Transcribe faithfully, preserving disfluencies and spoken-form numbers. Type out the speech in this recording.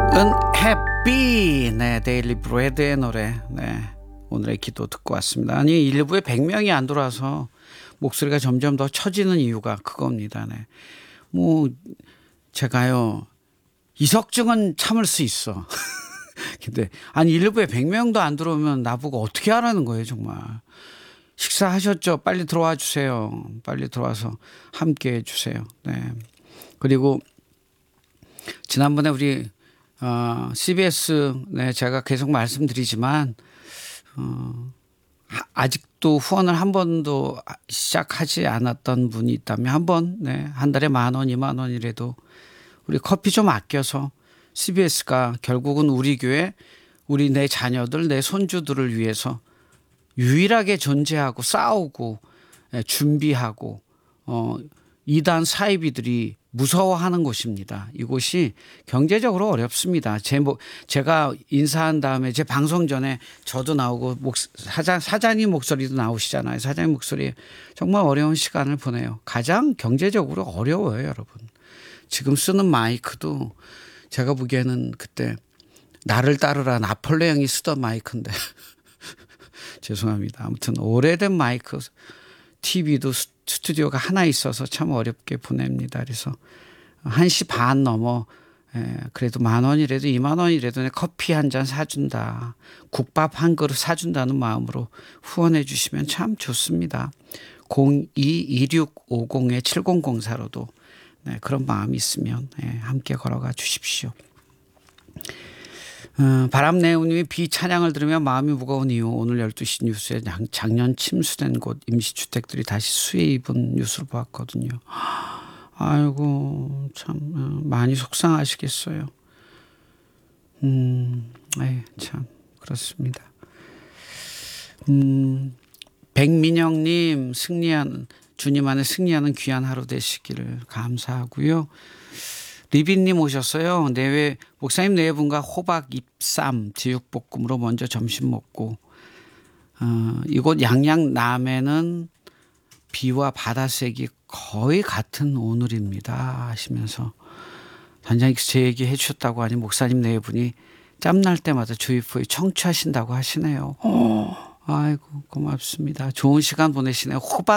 은 해피 네 데일리 브레드의 노래 네 오늘의 기도 듣고 왔습니다. 아니 일부에 백 명이 안 들어와서 목소리가 점점 더 처지는 이유가 그겁니다. 네. 뭐 제가요 이석증은 참을 수 있어. 근데 아니 일부에 백 명도 안 들어오면 나보고 어떻게 하라는 거예요 정말. 식사하셨죠? 빨리 들어와 주세요. 빨리 들어와서 함께 해 주세요. 네. 그리고 지난번에 우리 어, 씨비에스 네 제가 계속 말씀드리지만 어, 아직도 후원을 한 번도 시작하지 않았던 분이 있다면 한번 네, 한 달에 만 원, 이만 원이라도 우리 커피 좀 아껴서 씨비에스가 결국은 우리 교회 우리 내 자녀들 내 손주들을 위해서 유일하게 존재하고 싸우고 준비하고 어, 이단 사이비들이 무서워하는 곳입니다. 이곳이 경제적으로 어렵습니다. 제 뭐, 제가 인사한 다음에 제 방송 전에 저도 나오고 목, 사장, 사장님 목소리도 나오시잖아요. 사장님 목소리 정말 어려운 시간을 보내요. 가장 경제적으로 어려워요, 여러분. 지금 쓰는 마이크도 제가 보기에는 그때 나를 따르라 나폴레옹이 쓰던 마이크인데 죄송합니다. 아무튼 오래된 마이크 티비도 스튜디오가 하나 있어서 참 어렵게 보냅니다. 그래서 한 시 반 넘어 그래도 만 원이라도 이만 원이라도 커피 한 잔 사준다. 국밥 한 그릇 사준다는 마음으로 후원해 주시면 참 좋습니다. 공이 이육 오공 칠공공사로도 네, 그런 마음이 있으면 네, 함께 걸어가 주십시오. 어, 바람내우님이 비찬양을 들으며 마음이 무거운 이유 오늘 열두 시 뉴스에 작년 침수된 곳 임시주택들이 다시 수해 입은 뉴스를 보았거든요. 아이고 참 많이 속상하시겠어요. 음, 에이, 참 그렇습니다. 음, 백민영님 승리하는 주님 안에 승리하는 귀한 하루 되시기를 감사하고요. 리빈님 오셨어요. 내외 목사님 네 분과 호박 잎쌈 제육볶음으로 먼저 점심 먹고 어, 이곳 양양남에는 비와 바다색이 거의 같은 오늘입니다 하시면서 단장님께서 제 얘기 해주셨다고 하니 목사님 네 분이 짬날 때마다 주입부에 청취하신다고 하시네요. 오, 아이고 고맙습니다. 좋은 시간 보내시네요. 호박